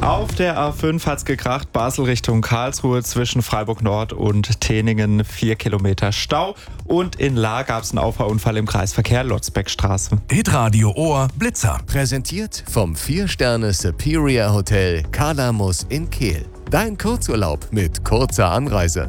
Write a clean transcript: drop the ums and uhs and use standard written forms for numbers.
Auf der A5 hat's gekracht, Basel Richtung Karlsruhe zwischen Freiburg Nord und Teningen 4 Kilometer Stau. Und in Lahr gab's einen Auffahrunfall im Kreisverkehr Lotzbeckstraße. Hitradio Ohr Blitzer. Präsentiert vom 4-Sterne Superior Hotel Kalamus in Kehl. Dein Kurzurlaub mit kurzer Anreise.